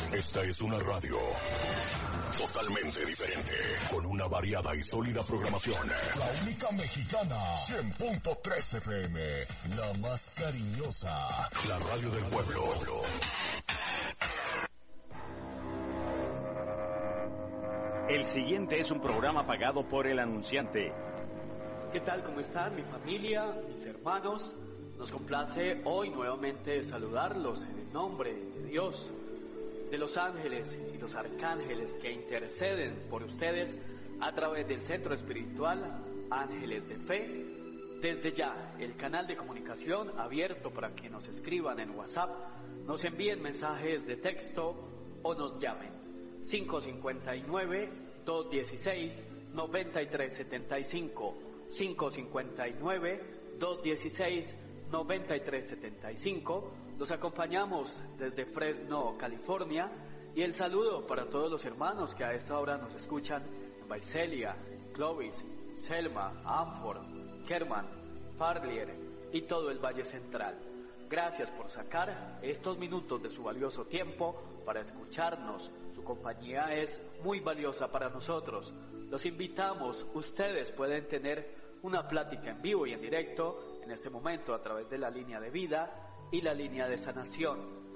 Esta es una radio totalmente diferente, con una variada y sólida programación. La única mexicana, 100.3 FM, la más cariñosa. La radio del pueblo. El siguiente es un programa pagado por el anunciante. ¿Qué tal? ¿Cómo están mi familia, mis hermanos? Nos complace hoy nuevamente saludarlos en el nombre de Dios, de los ángeles y los arcángeles que interceden por ustedes a través del Centro Espiritual Ángeles de Fe. Desde ya, el canal de comunicación abierto para que nos escriban en WhatsApp, nos envíen mensajes de texto o nos llamen. 559-216-9375, 559-216-9375. Los acompañamos desde Fresno, California, y el saludo para todos los hermanos que a esta hora nos escuchan en Visalia, Clovis, Selma, Anford, Kerman, Farlier y todo el Valle Central. Gracias por sacar estos minutos de su valioso tiempo para escucharnos. Su compañía es muy valiosa para nosotros. Los invitamos, ustedes pueden tener una plática en vivo y en directo en este momento a través de la línea de vida y la línea de sanación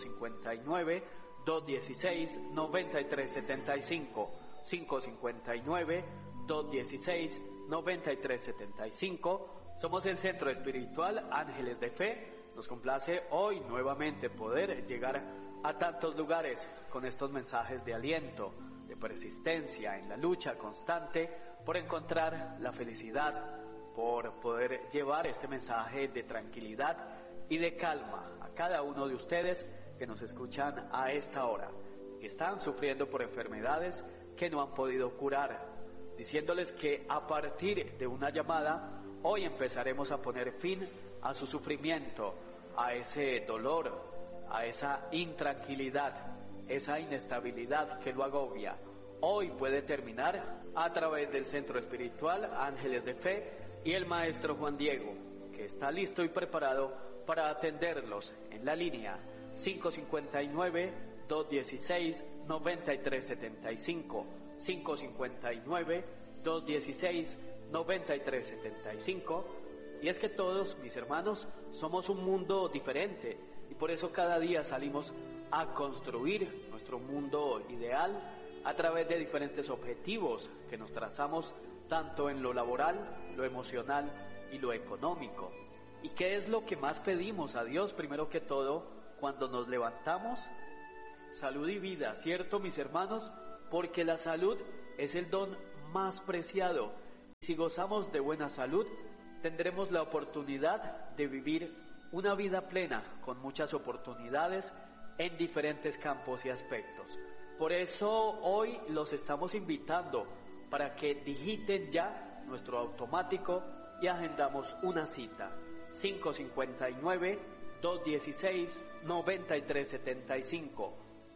559-216-9375, 559-216-9375. Somos el Centro Espiritual Ángeles de Fe. Nos complace hoy nuevamente poder llegar a tantos lugares con estos mensajes de aliento, de persistencia en la lucha constante por encontrar la felicidad, por poder llevar este mensaje de tranquilidad y de calma a cada uno de ustedes que nos escuchan a esta hora, que están sufriendo por enfermedades que no han podido curar, diciéndoles que a partir de una llamada hoy empezaremos a poner fin a su sufrimiento, a ese dolor, a esa intranquilidad, esa inestabilidad que lo agobia. Hoy puede terminar a través del Centro Espiritual Ángeles de Fe y el Maestro Juan Diego, que está listo y preparado para atenderlos en la línea 559-216-9375, 559-216-9375. Y es que todos, mis hermanos, somos un mundo diferente y por eso cada día salimos a construir nuestro mundo ideal a través de diferentes objetivos que nos trazamos tanto en lo laboral, lo emocional y lo económico. ¿Y qué es lo que más pedimos a Dios primero que todo cuando nos levantamos? Salud y vida, ¿cierto, mis hermanos? Porque la salud es el don más preciado. Si gozamos de buena salud, tendremos la oportunidad de vivir una vida plena con muchas oportunidades en diferentes campos y aspectos. Por eso hoy los estamos invitando para que digiten ya nuestro automático y agendamos una cita. 559-216-9375,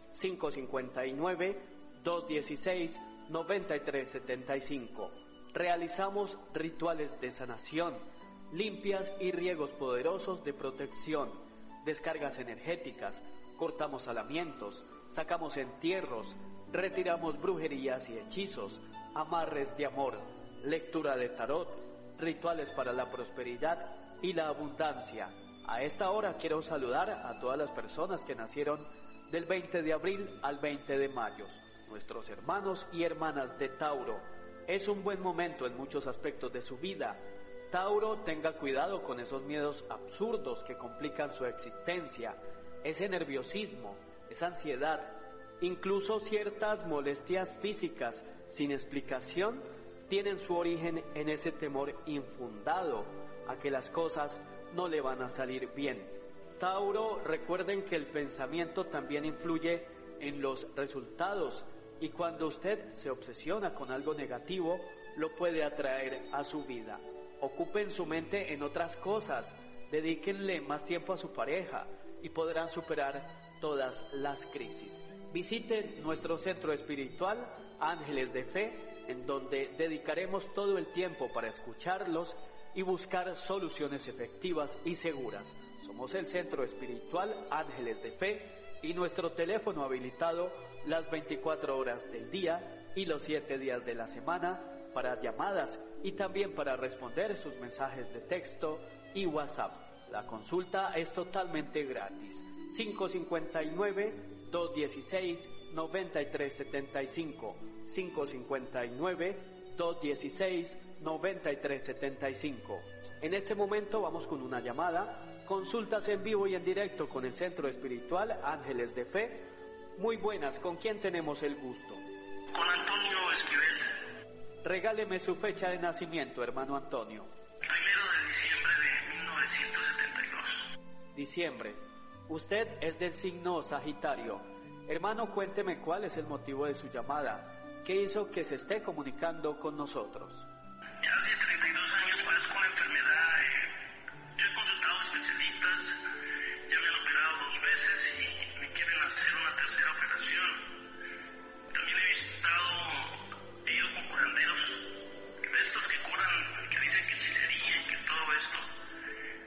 559-216-9375. Realizamos rituales de sanación, limpias y riegos poderosos de protección, descargas energéticas, cortamos alamientos, sacamos entierros, retiramos brujerías y hechizos, amarres de amor, lectura de tarot, rituales para la prosperidad y la abundancia. A esta hora quiero saludar a todas las personas que nacieron del 20 de abril al 20 de mayo, nuestros hermanos y hermanas de Tauro. Es un buen momento en muchos aspectos de su vida. Tauro, tenga cuidado con esos miedos absurdos que complican su existencia, ese nerviosismo, esa ansiedad, incluso ciertas molestias físicas sin explicación tienen su origen en ese temor infundado a que las cosas no le van a salir bien. Tauro, recuerden que el pensamiento también influye en los resultados y cuando usted se obsesiona con algo negativo, lo puede atraer a su vida. Ocupen su mente en otras cosas, dedíquenle más tiempo a su pareja y podrán superar todas las crisis. Visiten nuestro centro espiritual Ángeles de Fe, en donde dedicaremos todo el tiempo para escucharlos y buscar soluciones efectivas y seguras. Somos el Centro Espiritual Ángeles de Fe y nuestro teléfono habilitado las 24 horas del día y los 7 días de la semana para llamadas y también para responder sus mensajes de texto y WhatsApp. La consulta es totalmente gratis. 559-216-9375. 559-216-9375. En este momento vamos con una llamada. Consultas en vivo y en directo con el Centro Espiritual Ángeles de Fe. Muy buenas, ¿con quién tenemos el gusto? Con Antonio Esquivel. Regáleme su fecha de nacimiento, hermano Antonio. 1 de diciembre de 1972. Diciembre. Usted es del signo Sagitario. Hermano, cuénteme cuál es el motivo de su llamada. ¿Qué hizo que se esté comunicando con nosotros?